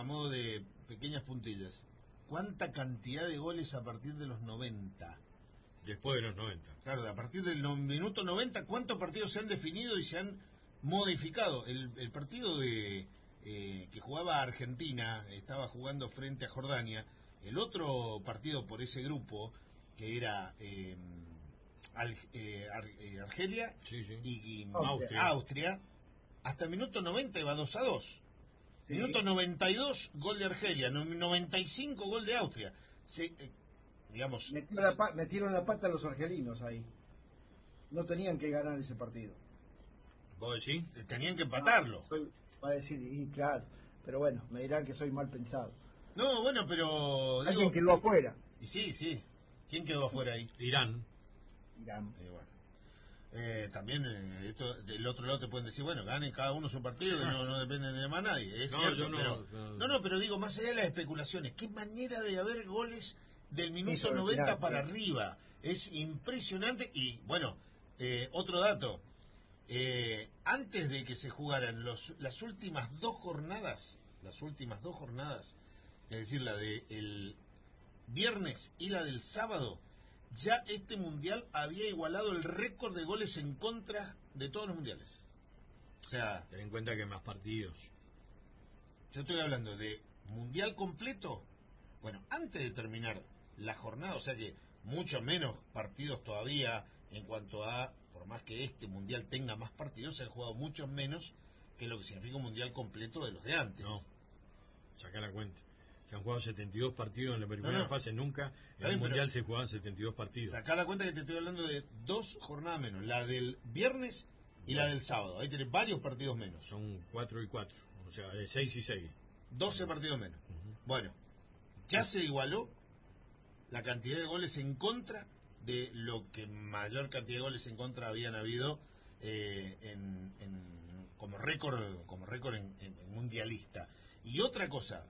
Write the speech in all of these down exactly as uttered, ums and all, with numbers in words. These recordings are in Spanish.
a modo de pequeñas puntillas, ¿cuánta cantidad de goles a partir de los noventa? Después de los noventa. Claro, a partir del no, minuto noventa, ¿cuántos partidos se han definido y se han modificado? El, el partido de eh, que jugaba Argentina, estaba jugando frente a Jordania. El otro partido por ese grupo, que era eh, Al, eh, Ar, eh, Argelia sí, sí. y, y Austria. Austria, hasta el minuto noventa iba dos a dos. Sí. Minuto noventa y dos, gol de Argelia. noventa y cinco, gol de Austria. Se, eh, digamos, Metió la pa- metieron la pata a los argelinos ahí. No tenían que ganar ese partido. ¿Vos decís? tenían que empatarlo. Soy- Va a decir, y claro, pero bueno, me dirán que soy mal pensado. No, bueno, pero... Alguien Digo, quedó afuera. y sí, sí. ¿Quién quedó afuera ahí? Irán. Irán. Eh, bueno. Eh, también eh, esto, del otro lado te pueden decir, bueno, ganen cada uno su partido, que no, no dependen de más nadie. Es No, cierto, yo no, pero, no. no, no, pero digo, más allá de las especulaciones, qué manera de haber goles del Sí, minuto sobre el noventa final, para sí. arriba. Es impresionante. Y bueno, eh, otro dato. Eh, antes de que se jugaran los, las últimas dos jornadas, las últimas dos jornadas, es decir, la de el viernes y la del sábado, ya este mundial había igualado el récord de goles en contra de todos los mundiales. O sea, Ten en cuenta que hay más partidos. yo estoy hablando de mundial completo. Bueno, antes de terminar la jornada, o sea que mucho menos partidos todavía en cuanto a, por más que este mundial tenga más partidos, se han jugado muchos menos que lo que significa un mundial completo de los de antes. No. Saca la cuenta. Se han jugado setenta y dos partidos en la primera No, no. fase. Nunca en Está bien, el mundial pero- se jugaban setenta y dos partidos. Sacá la cuenta que te estoy hablando de dos jornadas menos, la del viernes y la del sábado. Ahí tenés varios partidos menos. Son cuatro y cuatro. O sea, de seis y seis. doce partidos menos. Bueno, ya se igualó la cantidad de goles en contra de lo que mayor cantidad de goles en contra habían habido eh, en, en- como récord como récord en, en- en mundialista. Y otra cosa,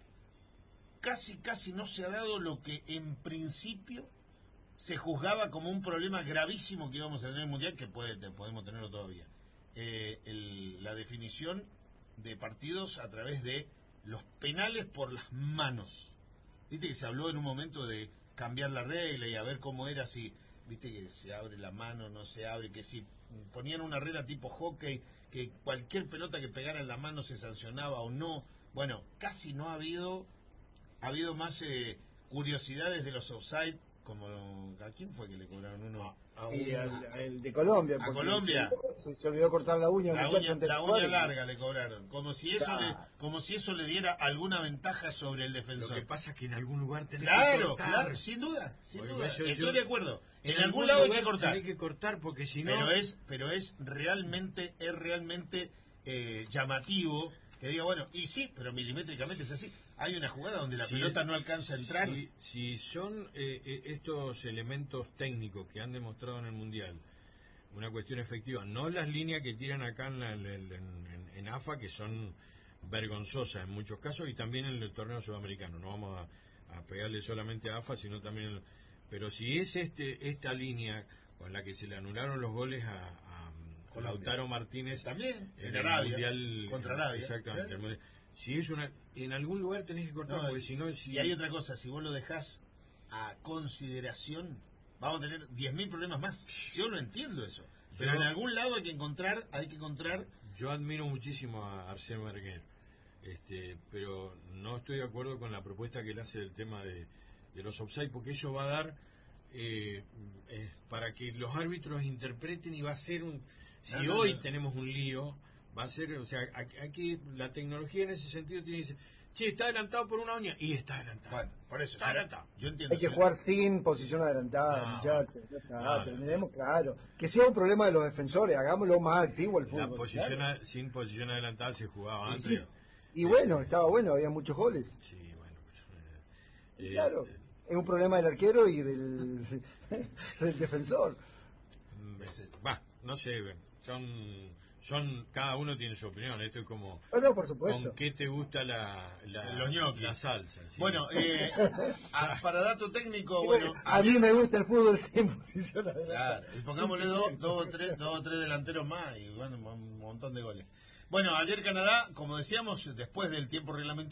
casi casi no se ha dado lo que en principio se juzgaba como un problema gravísimo que íbamos a tener en el mundial, que puede, podemos tenerlo todavía. Eh, el- la definición de partidos a través de los penales por las manos. Viste que se habló en un momento de cambiar la regla y a ver cómo era, si, viste que se abre la mano, no se abre, que si ponían una regla tipo hockey, que cualquier pelota que pegara en la mano se sancionaba o no. Bueno, casi no ha habido, ha habido más eh, curiosidades de los offside, como, ¿a quién fue que le cobraron uno? A un- Y al, al de Colombia. A porque Colombia. Se, se olvidó cortar la uña. La muchacho, uña, antes de la jugar uña y- larga le cobraron, como si eso Claro. le, como si eso le diera alguna ventaja sobre el Lo defensor. que pasa es que en algún lugar tenés que Claro, cortar. claro, sin duda, sin Porque duda. eso Estoy yo- de acuerdo. En, En algún lado hay que lugar cortar. Tenés que cortar porque si no... Pero es, pero es realmente, es realmente eh, llamativo que diga, bueno, y sí, pero milimétricamente es así. Hay una jugada donde la Si- pelota no alcanza a entrar. Si, si son eh, eh, estos elementos técnicos que han demostrado en el Mundial una cuestión efectiva, no las líneas que tiran acá en, la- en, en- en A F A, que son vergonzosas en muchos casos, y también en el torneo sudamericano. No vamos a, a pegarle solamente a A F A, sino también... en el- pero si es este esta línea con la que se le anularon los goles a, a Colombia. Lautaro Martínez También, en el Arabia, Mundial, contra Arabia. exactamente, ¿Eh? el Mundial. Si es una, en algún lugar tenés que cortar, No, porque si no... Si, y hay otra cosa, si vos lo dejás a consideración, vamos a tener diez mil problemas más. Yo no entiendo eso. Pero Yo- en algún lado hay que encontrar, hay que encontrar... Yo admiro muchísimo a Arsène Wenger, este, pero no estoy de acuerdo con la propuesta que él hace del tema de, de los offside, porque eso va a dar eh, eh, para que los árbitros interpreten, y va a ser un... Si No, no, hoy no. tenemos un lío, va a ser... O sea, aquí, aquí la tecnología en ese sentido tiene que decir, che, está adelantado por una uña, y está adelantado. Bueno, por eso, Está será- adelantado. yo entiendo. Hay que será- jugar sin posición adelantada, No, muchachos. Ya está, no. terminemos claro. Que sea un problema de los defensores, hagámoslo más activo el La fútbol. posición claro. a- sin posición adelantada se jugaba Y, antes. sí. Y bueno, estaba bueno, había muchos goles. Sí, bueno. pues, eh, Y eh, claro, eh, es un problema del arquero y del, del defensor. Mm, Va, no sé, son, son, cada uno tiene su opinión. Esto es como, No, no, por supuesto. ¿con qué te gusta la, la, Los ñoquis. la salsa? ¿sí? Bueno, eh, a- para dato técnico, Bueno, bueno, a mí me gusta el fútbol sin posición adelantada. claro, y pongámosle dos, dos o tres, dos o tres delanteros más y bueno, un montón de goles. Bueno, ayer Canadá, como decíamos, después del tiempo reglamentario.